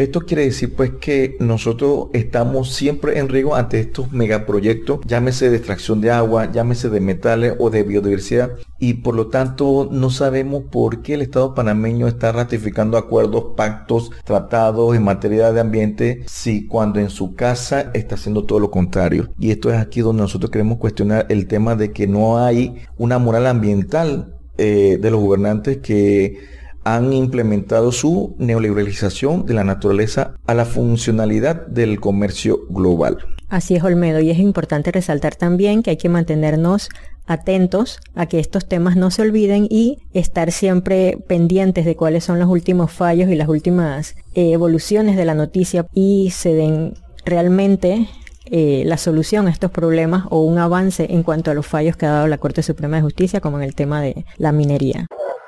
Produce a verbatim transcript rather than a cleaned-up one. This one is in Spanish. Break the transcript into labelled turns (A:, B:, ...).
A: Esto quiere decir pues que nosotros estamos siempre en riesgo ante estos megaproyectos, llámese de extracción de agua, llámese de metales o de biodiversidad, y por lo tanto no sabemos por qué el Estado panameño está ratificando acuerdos, pactos, tratados en materia de ambiente, si cuando en su casa está haciendo todo lo contrario. Y esto es aquí donde nosotros queremos cuestionar el tema de que no hay una moral ambiental eh, de los gobernantes que han implementado su neoliberalización de la naturaleza a la funcionalidad del comercio global.
B: Así es, Olmedo, y es importante resaltar también que hay que mantenernos atentos a que estos temas no se olviden y estar siempre pendientes de cuáles son los últimos fallos y las últimas eh, evoluciones de la noticia y se den realmente eh, la solución a estos problemas o un avance en cuanto a los fallos que ha dado la Corte Suprema de Justicia, como en el tema de la minería.